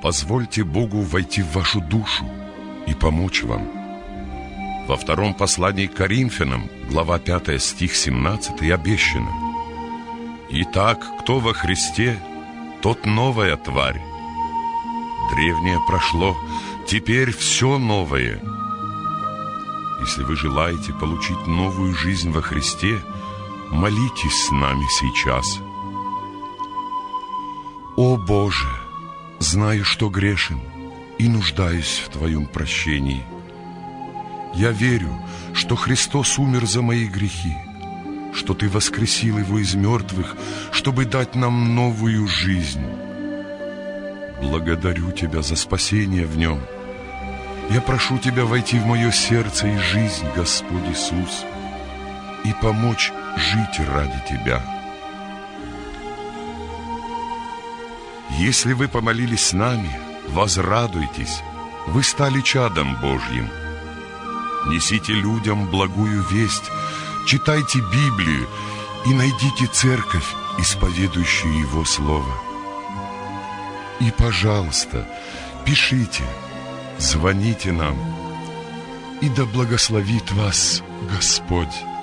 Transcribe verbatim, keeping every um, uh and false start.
Позвольте Богу войти в вашу душу и помочь вам. Во втором послании к Коринфянам, глава пятая, стих семнадцатый, обещано: «Итак, кто во Христе, тот новая тварь. Древнее прошло, теперь все новое». Если вы желаете получить новую жизнь во Христе, молитесь с нами сейчас. О Боже, знаю, что грешен и нуждаюсь в Твоем прощении. Я верю, что Христос умер за мои грехи, что Ты воскресил Его из мертвых, чтобы дать нам новую жизнь. Благодарю Тебя за спасение в Нем. Я прошу Тебя войти в мое сердце и жизнь, Господь Иисус, и помочь жить ради Тебя. Если вы помолились с нами, возрадуйтесь, вы стали чадом Божьим. Несите людям благую весть, читайте Библию и найдите церковь, исповедующую Его Слово. И, пожалуйста, пишите, звоните нам, и да благословит вас Господь.